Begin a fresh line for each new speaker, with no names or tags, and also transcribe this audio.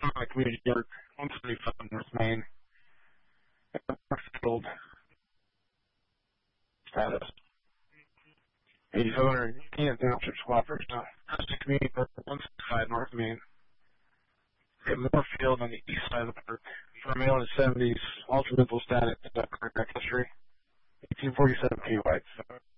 my community work, 175 North Main, field status. He's owner, Kent Township Squad Personnel. That's the community work, 165 North Main. At Moorfield on the east side of the park. For a male in his 70s, ultra mental status, cardiac history, 1847 P. White.